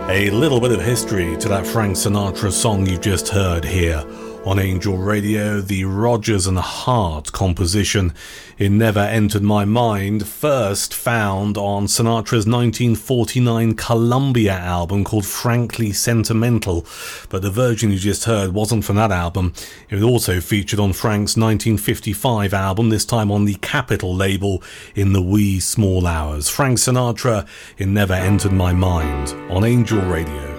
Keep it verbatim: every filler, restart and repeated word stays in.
A little bit of history to that Frank Sinatra song you just heard here on Angel Radio, the Rodgers and Hart composition. It Never Entered My Mind, first found on Sinatra's nineteen forty-nine Columbia album called Frankly Sentimental, but the version you just heard wasn't from that album. It was also featured on Frank's nineteen fifty-five album, this time on the Capitol label, In the Wee Small Hours. Frank Sinatra, It Never Entered My Mind on Angel Radio.